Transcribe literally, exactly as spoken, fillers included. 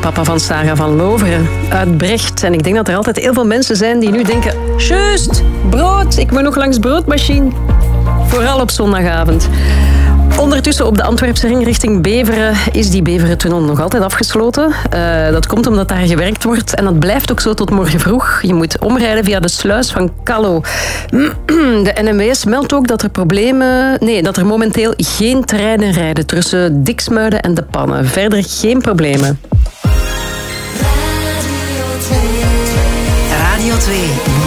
papa van Sarah van Loveren uit Brecht. En ik denk dat er altijd heel veel mensen zijn die nu denken... Juist, brood, ik moet nog langs broodmachine. Vooral op zondagavond. Ondertussen op de Antwerpse ring richting Beveren is die Beverentunnel nog altijd afgesloten. Uh, dat komt omdat daar gewerkt wordt en dat blijft ook zo tot morgen vroeg. Je moet omrijden via de sluis van Callo. De N M W S meldt ook dat er problemen... Nee, dat er momenteel geen treinen rijden tussen Diksmuiden en De Pannen. Verder geen problemen. Radio twee.